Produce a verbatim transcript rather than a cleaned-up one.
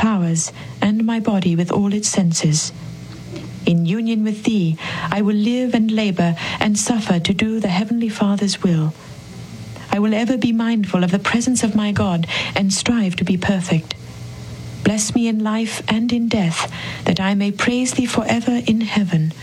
powers, and my body with all its senses. In union with thee, I will live and labor and suffer to do the Heavenly Father's will. I will ever be mindful of the presence of my God and strive to be perfect. Bless me in life and in death, that I may praise thee forever in heaven,